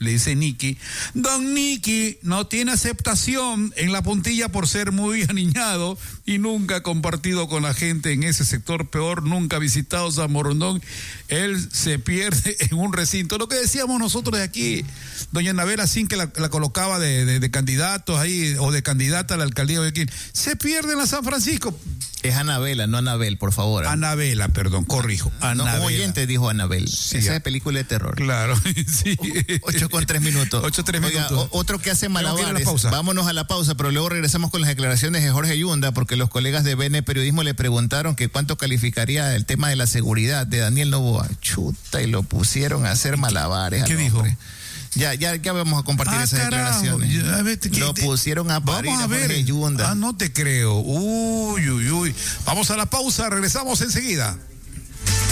le dice Nicky, don Nicky no tiene aceptación en la puntilla por ser muy aniñado y nunca ha compartido con la gente en ese sector, peor, nunca ha visitado San Borondón. Él se pierde en un recinto. Lo que decíamos nosotros de aquí, doña Anabel, así que la colocaba de candidatos ahí, o de candidata a la alcaldía de Guayaquil, se pierde en la San Francisco. Es Anabela, no Anabel, por favor. Anabela, perdón, corrijo. Anabela. No, un oyente dijo Anabel. Sí, esa es película de terror. Claro, sí. 8:03 minutos. 8:03 minutos. Otro que hace malabares. A Vámonos a la pausa, pero luego regresamos con las declaraciones de Jorge Yunda, porque los colegas de BN Periodismo le preguntaron que cuánto calificaría el tema de la seguridad de Daniel Noboa. Chuta, y lo pusieron a hacer malabares. ¿Qué dijo? Ya vamos a compartir esas declaraciones. Lo pusieron a parir a Jorge Yunda. No te creo. Uy. Vamos a la pausa, regresamos enseguida.